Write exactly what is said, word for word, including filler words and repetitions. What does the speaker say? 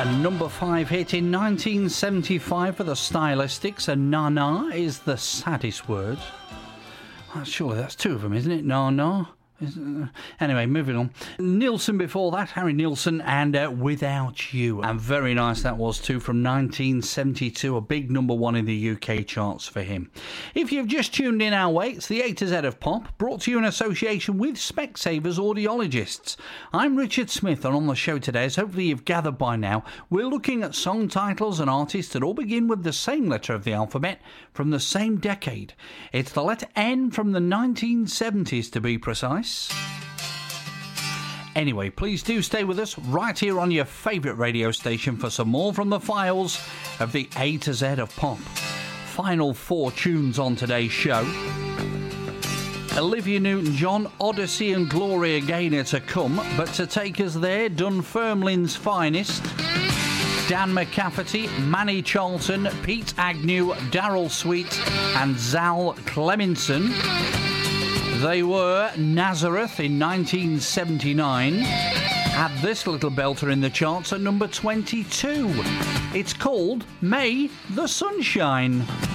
A number five hit in nineteen seventy-five for the Stylistics, and Na Na is the saddest word. Well, surely that's two of them, isn't it? Na Na. Anyway, moving on. Nilsson before that, Harry Nilsson, and uh, Without You. And very nice that was too, from nineteen seventy-two, a big number one in the U K charts for him. If you've just tuned in our way, it's the A to Z of Pop, brought to you in association with Specsavers Audiologists. I'm Richard Smith, and on the show today, as hopefully you've gathered by now, we're looking at song titles and artists that all begin with the same letter of the alphabet from the same decade. It's the letter N from the nineteen seventies, to be precise. Anyway, please do stay with us right here on your favourite radio station for some more from the files of the A to Z of Pop. Final four tunes on today's show. Olivia Newton-John, Odyssey and Glory Again are to come, but to take us there, Dunfermline's Finest, Dan McCafferty, Manny Charlton, Pete Agnew, Daryl Sweet and Zal Cleminson. They were Nazareth in nineteen seventy-nine. Had this little belter in the charts at number twenty-two. It's called May the Sunshine.